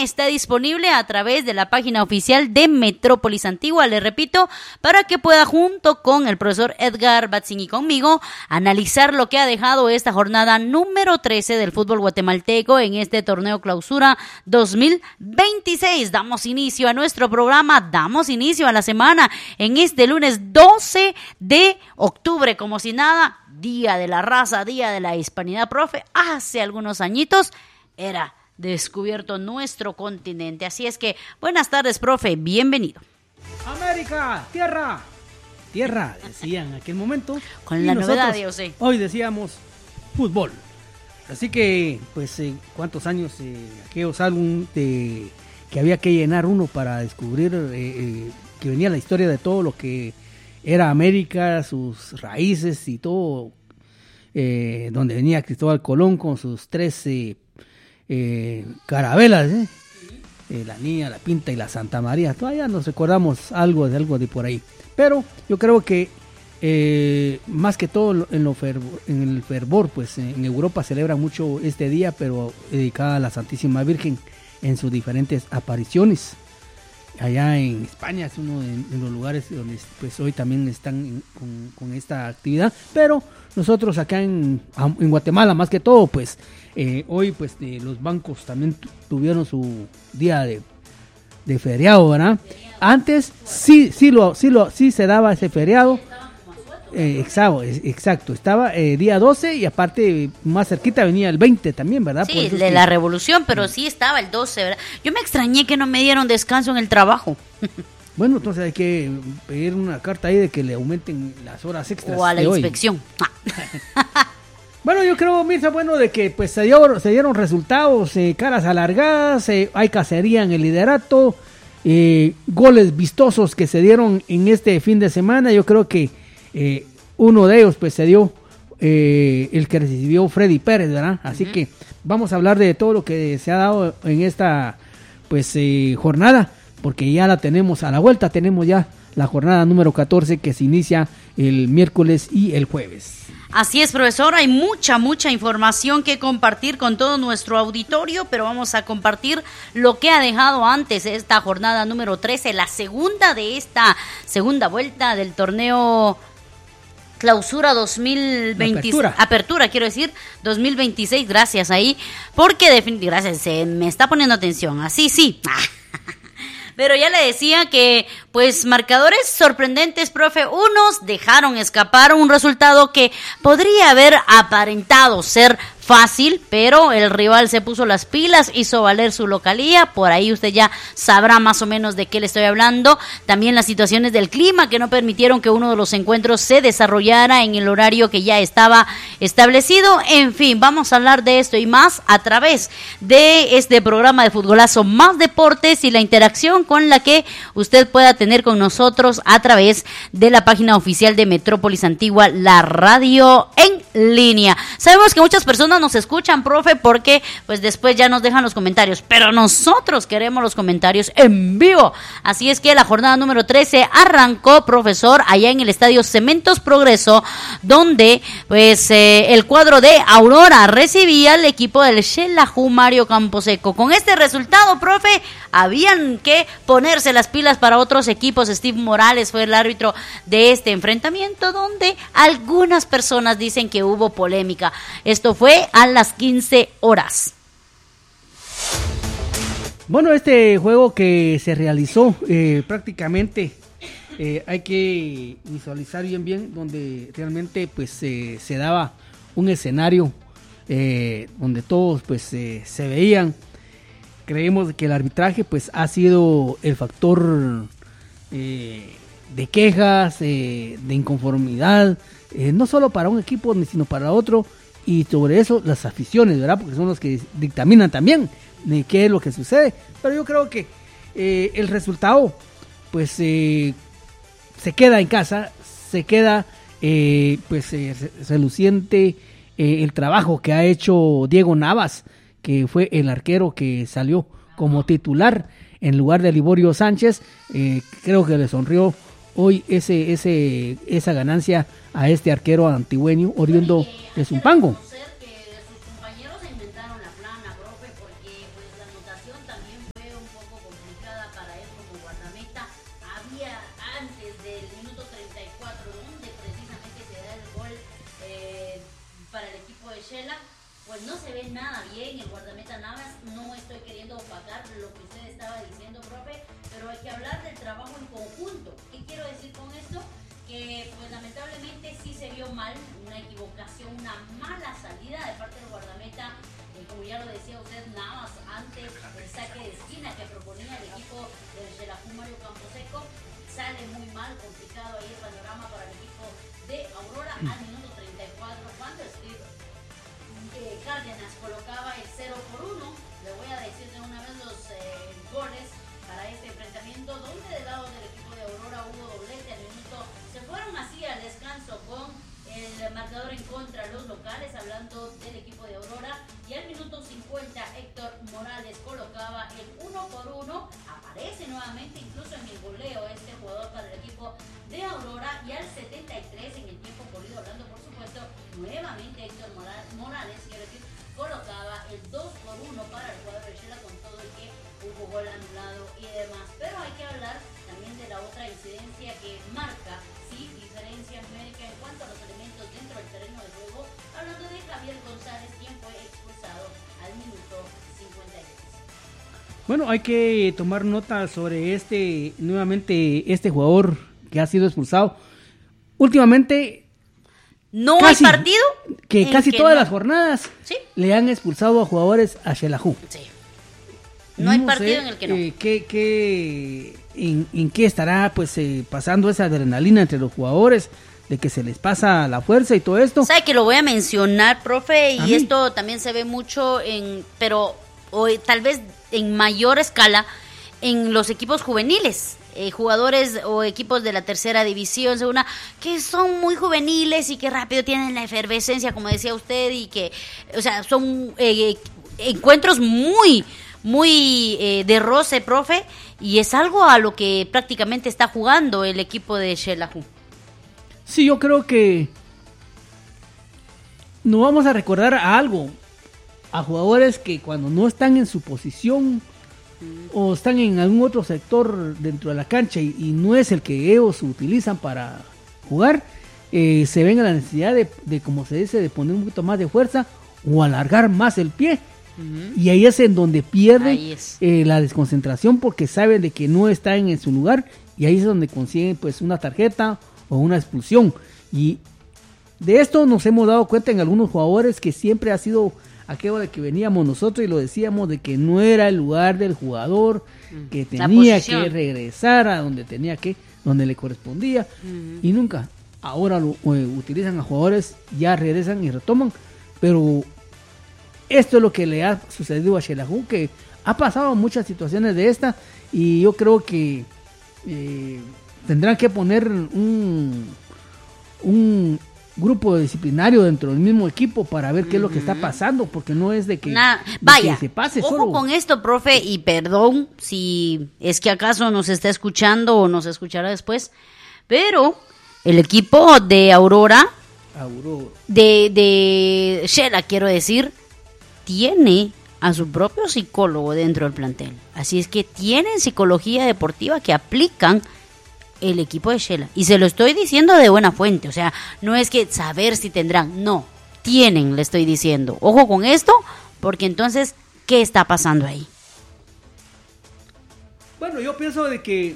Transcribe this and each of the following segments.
está disponible a través de la página oficial de Metrópolis Antigua, le repito, para que pueda junto con el profesor Edgar Batzin y conmigo analizar lo que ha dejado esta jornada número 13 del fútbol guatemalteco en este torneo clausura 2026. Damos inicio a nuestro programa, damos inicio a la semana en este lunes 12 de octubre, como si nada, Día de la Raza, Día de la Hispanidad, profe. Hace algunos añitos era descubierto nuestro continente. Así es que, buenas tardes, profe, bienvenido. América, tierra, decían en aquel momento. Con la novedad de José. Hoy decíamos fútbol. Así que, pues, ¿cuántos años aquellos álbumes que había que llenar uno para descubrir que venía la historia de todo lo que era América, sus raíces y todo, donde venía Cristóbal Colón con sus 13 carabelas, la Niña, la Pinta y la Santa María. Todavía nos recordamos algo de por ahí, pero yo creo que más que todo en el fervor, pues en Europa celebran mucho este día, pero dedicada a la Santísima Virgen en sus diferentes apariciones. Allá en España es uno de los lugares donde pues hoy también están con esta actividad, pero nosotros acá en Guatemala más que todo, pues hoy pues los bancos también tuvieron su día de feriado, ¿verdad? Antes sí se daba ese feriado. Exacto, estaba día 12 y aparte más cerquita venía el 20 también, ¿verdad? Sí, de la revolución, pero sí estaba el 12, ¿verdad? Yo me extrañé que no me dieron descanso en el trabajo. Bueno, entonces hay que pedir una carta ahí de que le aumenten las horas extras. O a la inspección. Bueno, yo creo, Mirza, de que pues se dieron resultados, caras alargadas, hay cacería en el liderato, goles vistosos que se dieron en este fin de semana. Yo creo que uno de ellos pues se dio el que recibió Freddy Pérez, ¿verdad? Así que vamos a hablar de todo lo que se ha dado en esta pues jornada, porque ya la tenemos a la vuelta, tenemos ya la jornada número 14 que se inicia el miércoles y el jueves. Así es, profesor, hay mucha información que compartir con todo nuestro auditorio, pero vamos a compartir lo que ha dejado antes esta jornada número 13, la segunda de esta segunda vuelta del torneo clausura 2026, apertura quiero decir, 2026, gracias ahí, porque gracias, se me está poniendo atención, así sí. Pero ya le decía que, pues, marcadores sorprendentes, profe. Unos dejaron escapar un resultado que podría haber aparentado ser fácil, pero el rival se puso las pilas, hizo valer su localía. Por ahí usted ya sabrá más o menos de qué le estoy hablando. También las situaciones del clima que no permitieron que uno de los encuentros se desarrollara en el horario que ya estaba establecido. En fin, vamos a hablar de esto y más a través de este programa de Futbolazo Más Deportes y la interacción con la que usted pueda tener con nosotros a través de la página oficial de Metrópolis Antigua, la radio en línea. Sabemos que muchas personas nos escuchan, profe, porque pues después ya nos dejan los comentarios, pero nosotros queremos los comentarios en vivo. Así es que la jornada número 13 arrancó, profesor, allá en el estadio Cementos Progreso, donde pues el cuadro de Aurora recibía al equipo del Xelajú Mario Camposeco. Con este resultado, profe, habían que ponerse las pilas para otros equipos. Steve Morales fue el árbitro de este enfrentamiento, donde algunas personas dicen que hubo polémica. Esto fue a las 15 horas. Bueno, este juego que se realizó prácticamente hay que visualizar bien donde realmente pues se daba un escenario donde todos pues se veían. Creemos que el arbitraje pues ha sido el factor de quejas, de inconformidad, no solo para un equipo sino para otro, y sobre eso las aficiones, ¿verdad? Porque son los que dictaminan también de qué es lo que sucede. Pero yo creo que el resultado pues se queda en casa, se queda reluciente el trabajo que ha hecho Diego Navas, que fue el arquero que salió como titular en lugar de Liborio Sánchez. Creo que le sonrió hoy esa ganancia a este arquero antigüeño oriundo de Zumpango. pues no se ve nada bien el guardameta Navas. No estoy queriendo opacar lo que usted estaba diciendo, profe, pero hay que hablar del trabajo en conjunto. ¿Qué quiero decir con esto? Que pues lamentablemente sí se vio mal, una equivocación, una mala salida de parte del guardameta, como ya lo decía usted, Navas, antes del saque de esquina que proponía el equipo de la Mario Camposeco, sale muy mal, complicado ahí el panorama para el equipo de Aurora al minuto 34, cuando Steve Cárdenas colocaba el 0-1. Le voy a decir de una vez los goles para este enfrentamiento, donde del lado del equipo de Aurora hubo doblete al minuto, se fueron así al descanso con el marcador en contra los locales, hablando del equipo de Aurora, y al minuto 50 Héctor Morales colocaba el 1-1, aparece nuevamente incluso en el goleo este jugador para el equipo de Aurora, y al 73 en el tiempo corrido, hablando por supuesto nuevamente Héctor Morales, quiero decir, colocaba el 2-1 para el cuadro de Shela, con todo el que hubo gol anulado y demás. Pero hay que hablar también de la otra incidencia que marca, sí, diferencia numérica en cuanto a los elementos dentro del terreno de juego, hablando de Javier González, quien fue expulsado al minuto 53. Bueno, hay que tomar nota sobre nuevamente este jugador que ha sido expulsado. Últimamente no hay partido que casi que todas no. las jornadas ¿Sí? le han expulsado a jugadores a Xelajú. Sí. No hay partido en el que no. ¿En qué estará pues pasando esa adrenalina entre los jugadores? De que se les pasa la fuerza y todo esto. Sabe que lo voy a mencionar, profe, y esto también se ve mucho pero hoy tal vez en mayor escala en los equipos juveniles. Jugadores o equipos de la tercera división, segunda, que son muy juveniles y que rápido tienen la efervescencia, como decía usted, y que, o sea, son encuentros muy de roce, profe, y es algo a lo que prácticamente está jugando el equipo de Xelajú. Sí, yo creo que nos vamos a recordar a jugadores que cuando no están en su posición o están en algún otro sector dentro de la cancha y no es el que ellos utilizan para jugar, se ven a la necesidad de, como se dice, de poner un poquito más de fuerza o alargar más el pie. Y ahí es en donde pierde la desconcentración, porque saben de que no están en su lugar, y ahí es donde consiguen pues una tarjeta o una expulsión. Y de esto nos hemos dado cuenta en algunos jugadores, que siempre ha sido aquello de que veníamos nosotros y lo decíamos, de que no era el lugar del jugador, que tenía que regresar a donde le correspondía, y nunca. Ahora utilizan a jugadores, ya regresan y retoman, pero esto es lo que le ha sucedido a Xelajú, que ha pasado muchas situaciones de esta, y yo creo que tendrán que poner un grupo disciplinario dentro del mismo equipo para ver qué es lo que está pasando, porque no es de que, vaya, que se pase ojo solo. con esto, profe, y perdón si es que acaso nos está escuchando o nos escuchará después, pero el equipo de Aurora. de Shela, quiero decir, tiene a su propio psicólogo dentro del plantel. Así es que tienen psicología deportiva que aplican el equipo de Shela. Y se lo estoy diciendo de buena fuente. O sea, no es que saber si tendrán. No, tienen, le estoy diciendo. Ojo con esto, porque entonces, ¿qué está pasando ahí? Bueno, yo pienso de que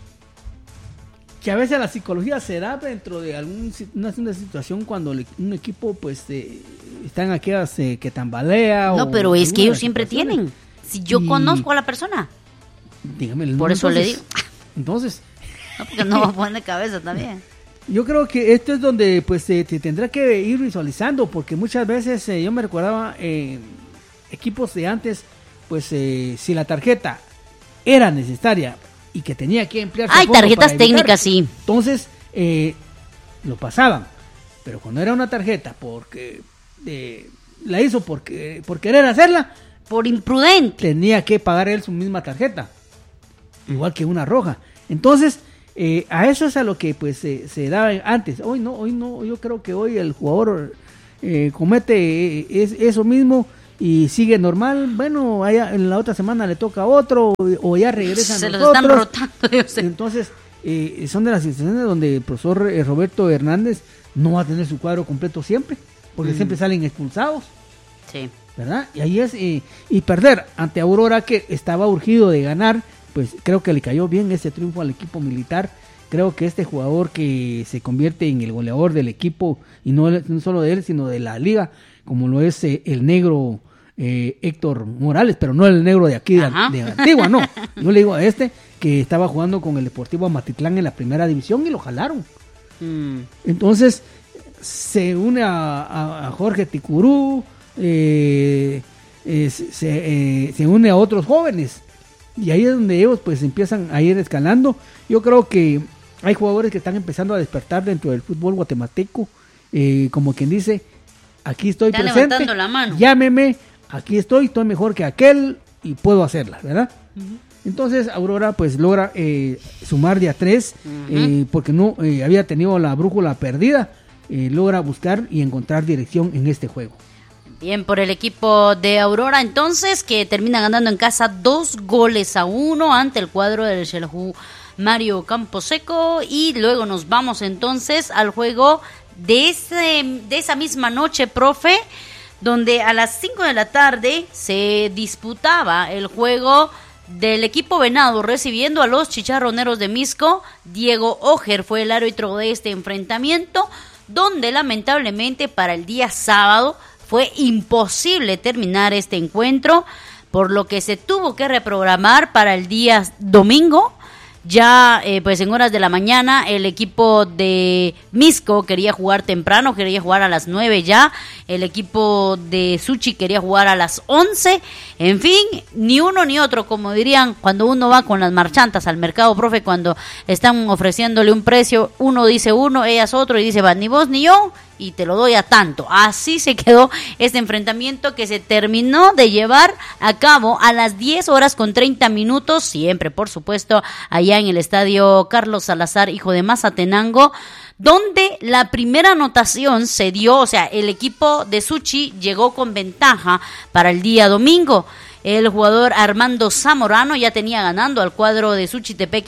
a veces la psicología se da dentro de una situación cuando un equipo pues están aquellas que tambalea. No, pero es que ellos siempre tienen. Si yo conozco a la persona, dígame, por eso le digo. Entonces, no, porque no va a poner cabeza también. Yo creo que esto es donde pues te tendrá que ir visualizando, porque muchas veces yo me recordaba equipos de antes, pues si la tarjeta era necesaria y que tenía que emplearse. Hay tarjetas técnicas, sí. Entonces, lo pasaban. Pero cuando era una tarjeta porque la hizo por querer hacerla, por imprudente, tenía que pagar él su misma tarjeta. Igual que una roja. Entonces, a eso es a lo que pues se daba antes. Hoy no, yo creo que hoy el jugador comete eso mismo y sigue normal. Bueno, allá en la otra semana le toca a otro o ya regresan se los los están otros. rotando, yo sé. Entonces son de las instituciones donde el profesor Roberto Hernández no va a tener su cuadro completo siempre, porque siempre salen expulsados. Sí. ¿Verdad? Y ahí es, y perder ante Aurora, que estaba urgido de ganar, pues creo que le cayó bien ese triunfo al equipo militar. Creo que este jugador que se convierte en el goleador del equipo, y no solo de él, sino de la liga, como lo es el negro Héctor Morales, pero no el negro de aquí de Antigua, no. Yo le digo a este que estaba jugando con el Deportivo Amatitlán en la primera división y lo jalaron. Entonces se une a Jorge Ticurú, se une a otros jóvenes, y ahí es donde ellos pues empiezan a ir escalando. Yo creo que hay jugadores que están empezando a despertar dentro del fútbol guatemalteco, como quien dice, aquí estoy están presente, levantando la mano. Llámeme, aquí estoy mejor que aquel y puedo hacerla, ¿verdad? Entonces Aurora pues logra sumar de a 3, porque no había tenido la brújula perdida, logra buscar y encontrar dirección en este juego. Bien por el equipo de Aurora entonces, que termina ganando en casa 2-1 ante el cuadro del Xelajú Mario Camposeco. Y luego nos vamos entonces al juego de esa misma noche, profe, donde a las 5 de la tarde se disputaba el juego del equipo Venado recibiendo a los Chicharroneros de Misco. Diego Ojer fue el árbitro de este enfrentamiento, donde lamentablemente para el día sábado fue imposible terminar este encuentro, por lo que se tuvo que reprogramar para el día domingo. Ya pues en horas de la mañana el equipo de Misco quería jugar temprano, quería jugar a las 9 ya, el equipo de Suchi quería jugar a las 11, en fin, ni uno ni otro, como dirían cuando uno va con las marchantas al mercado, profe, cuando están ofreciéndole un precio, uno dice uno, ellas otro, y dice, va, ni vos ni yo, y te lo doy a tanto. Así se quedó este enfrentamiento, que se terminó de llevar a cabo a las 10:30, siempre por supuesto allá en el estadio Carlos Salazar, hijo de Mazatenango, donde la primera anotación se dio, o sea, el equipo de Suchi llegó con ventaja para el día domingo. El jugador Armando Zamorano ya tenía ganando al cuadro de Suchitepeque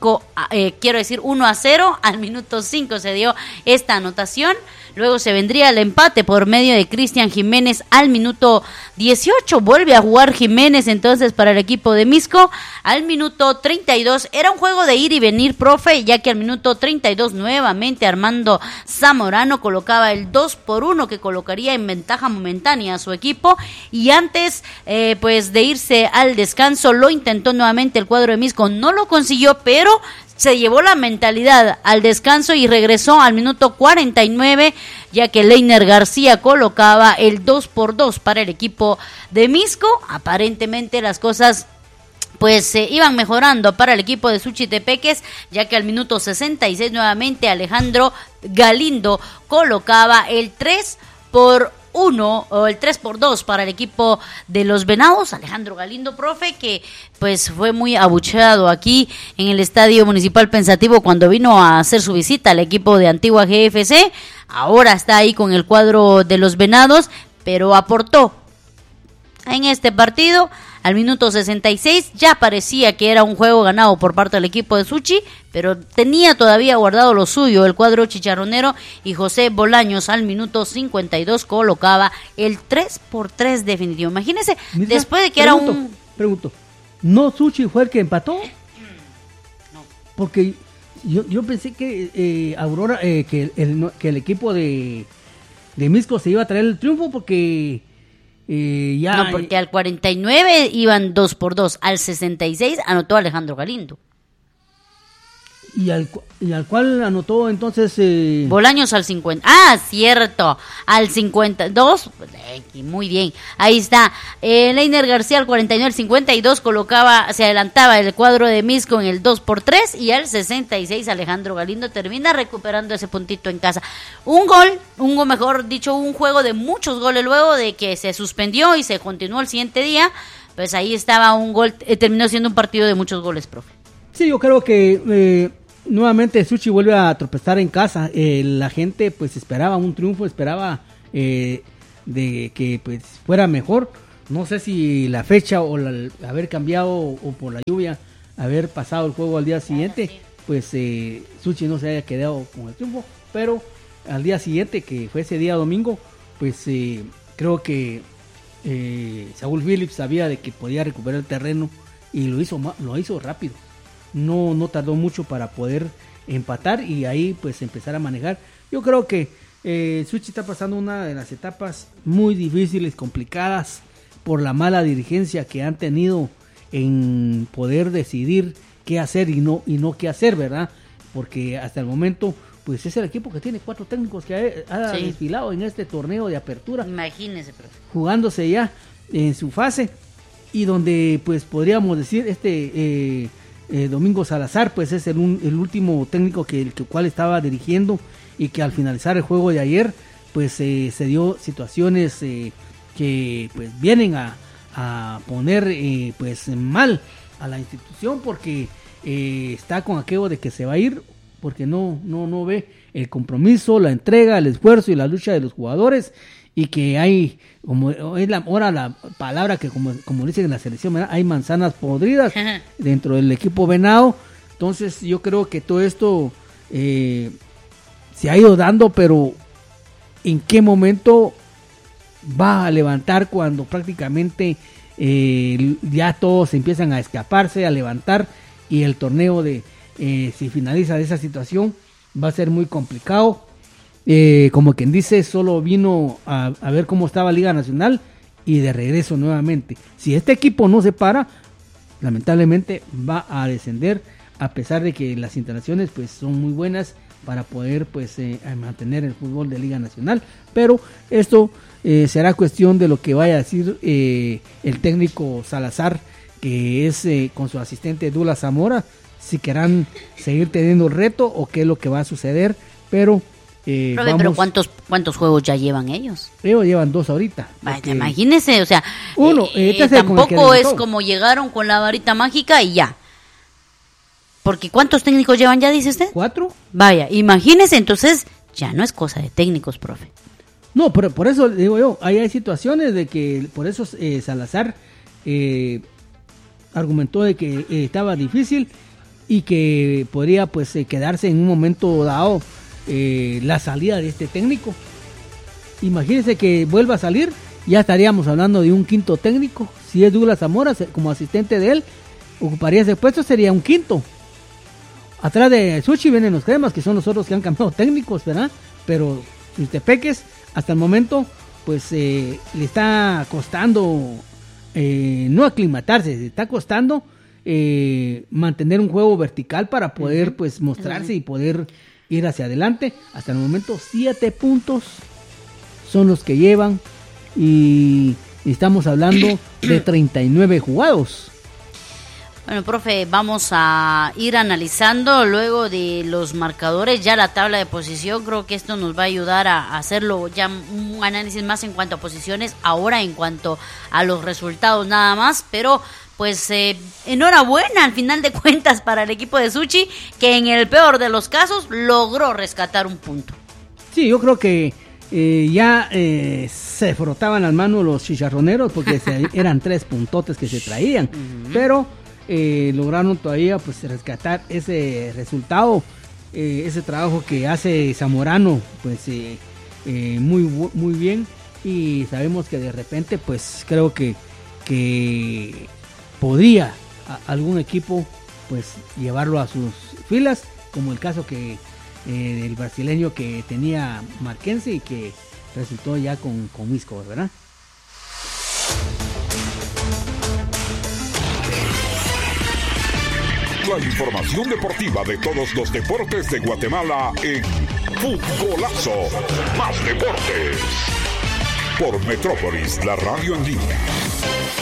1-0. Al minuto 5 se dio esta anotación. Luego se vendría el empate por medio de Cristian Jiménez al minuto 18. Vuelve a jugar Jiménez entonces para el equipo de Misco. Al minuto 32 era un juego de ir y venir, profe, ya que al minuto 32 nuevamente Armando Zamorano colocaba el 2-1 que colocaría en ventaja momentánea a su equipo. Y antes pues de irse al descanso lo intentó nuevamente el cuadro de Misco, no lo consiguió, pero se llevó la mentalidad al descanso y regresó al minuto 49, ya que Leiner García colocaba el 2-2 para el equipo de Misco. Aparentemente las cosas pues iban mejorando para el equipo de Suchitepeques, ya que al minuto 66 nuevamente Alejandro Galindo colocaba el 3-1 o el 3-2 para el equipo de los Venados. Alejandro Galindo, profe, que pues fue muy abucheado aquí en el Estadio Municipal Pensativo cuando vino a hacer su visita al equipo de Antigua GFC. Ahora está ahí con el cuadro de los Venados, pero aportó en este partido. Al minuto 66 ya parecía que era un juego ganado por parte del equipo de Suchi, pero tenía todavía guardado lo suyo el cuadro chicharronero, y José Bolaños al minuto 52 colocaba el 3-3 definitivo. Imagínense, después de que Pregunto, ¿no Suchi fue el que empató? No. Porque yo pensé que Aurora, que el equipo de Misco se iba a traer el triunfo, porque... No, porque al 49 iban 2-2, al 66 anotó Alejandro Galindo. ¿Y al cual anotó entonces? Bolaños al 50. Ah, cierto. Al 52. Muy bien. Ahí está. Leiner García al 49, al 52 se adelantaba el cuadro de Misco en el 2-3. Y al 66 Alejandro Galindo termina recuperando ese puntito en casa. Un mejor dicho, un juego de muchos goles luego de que se suspendió y se continuó el siguiente día. Pues ahí estaba un gol. Terminó siendo un partido de muchos goles, profe. Sí, yo creo que... nuevamente Suchi vuelve a tropezar en casa. La gente pues esperaba un triunfo, esperaba de que pues fuera mejor. No sé si la fecha o haber cambiado o por la lluvia haber pasado el juego al día siguiente, pues Suchi no se haya quedado con el triunfo. Pero al día siguiente, que fue ese día domingo, pues creo que Saúl Phillips sabía de que podía recuperar el terreno y lo hizo rápido. No tardó mucho para poder empatar y ahí pues empezar a manejar. Yo creo que Suchi está pasando una de las etapas muy difíciles, complicadas, por la mala dirigencia que han tenido en poder decidir qué hacer y no qué hacer, ¿verdad? Porque hasta el momento pues es el equipo que tiene 4 técnicos que ha desfilado en este torneo de apertura. Imagínese, profe. Jugándose ya en su fase y donde pues podríamos decir Domingo Salazar pues es el último técnico el cual estaba dirigiendo y que al finalizar el juego de ayer pues se dio situaciones que pues vienen a poner pues mal a la institución porque está con aquello de que se va a ir porque no ve el compromiso, la entrega, el esfuerzo y la lucha de los jugadores y que hay, como es ahora la palabra que como dicen en la selección, ¿verdad? Hay manzanas podridas dentro del equipo Venado. Entonces yo creo que todo esto se ha ido dando, pero ¿en qué momento va a levantar cuando prácticamente ya todos empiezan a escaparse, a levantar y el torneo si finaliza de esa situación va a ser muy complicado? Como quien dice, solo vino a ver cómo estaba Liga Nacional y de regreso nuevamente. Si este equipo no se para, lamentablemente va a descender, a pesar de que las instalaciones pues son muy buenas para poder pues mantener el fútbol de Liga Nacional, pero esto será cuestión de lo que vaya a decir el técnico Salazar, que es con su asistente Dula Zamora, si querrán seguir teniendo el reto o qué es lo que va a suceder, pero pero ¿cuántos juegos ya llevan ellos? Ellos llevan 2 ahorita. Vaya, imagínense, o sea, uno, tampoco es como llegaron con la varita mágica y ya. Porque ¿cuántos técnicos llevan ya, dice usted? 4. Vaya, imagínese, entonces ya no es cosa de técnicos, profe. No, pero por eso digo yo, hay situaciones de que, por eso Salazar argumentó de que estaba difícil y que podría pues quedarse en un momento dado la salida de este técnico. Imagínense que vuelva a salir, ya estaríamos hablando de un 5º técnico. Si es Douglas Zamora como asistente de él, ocuparía ese puesto, sería un 5º. Atrás de Suchi vienen los Cremas, que son los otros que han cambiado técnicos, ¿verdad? Pero los Tepeques, hasta el momento, pues le está costando no aclimatarse, le está costando mantener un juego vertical para poder pues mostrarse y poder ir hacia adelante. Hasta el momento 7 puntos son los que llevan y estamos hablando de 39 jugados. Bueno, profe, vamos a ir analizando luego de los marcadores ya la tabla de posición. Creo que esto nos va a ayudar a hacerlo ya un análisis más en cuanto a posiciones, ahora en cuanto a los resultados nada más, pero pues enhorabuena al final de cuentas para el equipo de Suchi, que en el peor de los casos logró rescatar un punto. Sí, yo creo que ya se frotaban las manos los chicharroneros porque eran 3 puntotes que se traían, pero lograron todavía pues rescatar ese resultado, ese trabajo que hace Zamorano pues muy bien, y sabemos que de repente pues creo que podría algún equipo pues llevarlo a sus filas, como el caso que del brasileño que tenía Marquense y que resultó ya con Misco, ¿verdad? La información deportiva de todos los deportes de Guatemala en Futbolazo. Más deportes. Por Metrópolis, la radio en línea.